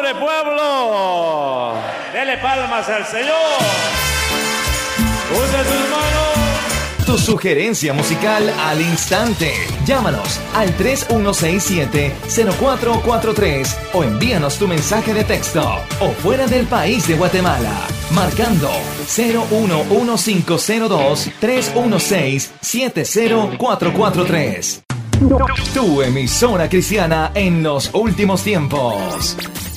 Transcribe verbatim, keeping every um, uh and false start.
pobre pueblo. Dele palmas al Señor. Use sus manos. Tu sugerencia musical al instante. Llámanos al tres uno seis siete, cero cuatro cuatro tres o envíanos tu mensaje de texto o fuera del país de Guatemala marcando cero uno uno cinco cero dos, tres uno seis, siete cero cuatro cuatro tres. Tu emisora cristiana en los últimos tiempos.